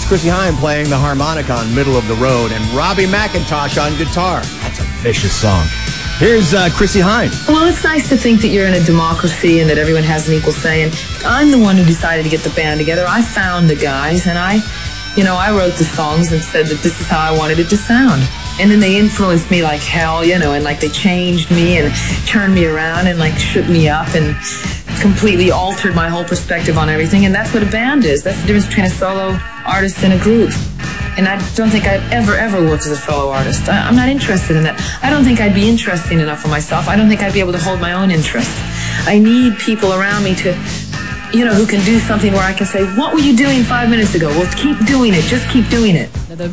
That's Chrissie Hynde playing the harmonica on Middle of the Road and Robbie McIntosh on guitar. That's a vicious song. Here's Chrissie Hynde. Well, it's nice to think that you're in a democracy and that everyone has an equal say. And I'm the one who decided to get the band together. I found the guys, and I wrote the songs and said that this is how I wanted it to sound. And then they influenced me like hell, and like they changed me and turned me around and like shook me up and completely altered my whole perspective on everything. And that's what a band is. That's the difference between a solo artist and a group. And I don't think I've ever worked as a solo artist. I'm not interested in that. I don't think I'd be interesting enough for myself. I don't think I'd be able to hold my own interest. I need people around me to, who can do something where I can say, what were you doing 5 minutes ago? Well, keep doing it. Just keep doing it.